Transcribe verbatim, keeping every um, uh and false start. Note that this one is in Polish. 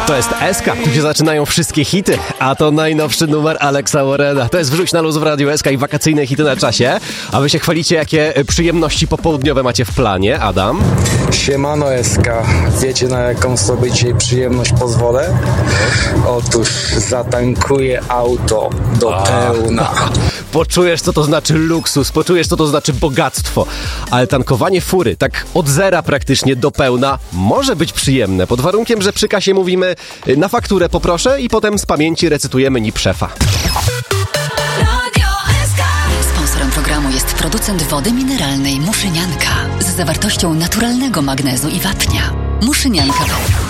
To jest S K, gdzie zaczynają wszystkie hity, a to najnowszy numer Alexa Warrena. To jest Wrzuć na luz w Radiu S K i wakacyjne hity na czasie. A wy się chwalicie, jakie przyjemności popołudniowe macie w planie, Adam? Siemano S K, wiecie na jaką sobie dzisiaj przyjemność pozwolę? Otóż zatankuję auto do pełna. Poczujesz, co to znaczy luksus, poczujesz, co to znaczy bogactwo. Ale tankowanie fury, tak od zera praktycznie do pełna, może być przyjemne, pod warunkiem, że przy kasie mówimy na fakturę poproszę i potem z pamięci recytujemy N I P szefa. Sponsorem programu jest producent wody mineralnej Muszynianka z zawartością naturalnego magnezu i wapnia. Muszynianka.